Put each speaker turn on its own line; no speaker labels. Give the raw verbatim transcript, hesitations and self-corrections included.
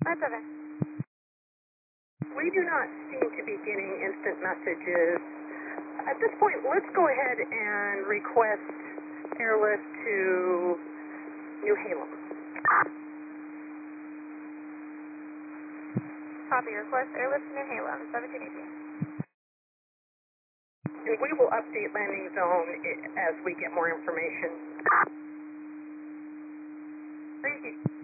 five seven.
We do not seem to be getting instant messages. At this point, let's go ahead and request airlift to New Halem.
Copy. Request airlift to New Halem, seventeen eighteen.
And we will update landing zone as we get more information.
Thank you.